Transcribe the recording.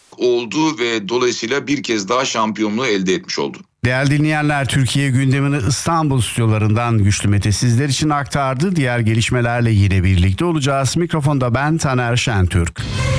oldu ve dolayısıyla bir kez daha şampiyonluğu elde etmiş oldu. Değerli dinleyenler, Türkiye gündemini İstanbul stüdyolarından Güçlü Mete sizler için aktardı. Diğer gelişmelerle yine birlikte olacağız. Mikrofonda ben Taner Şentürk.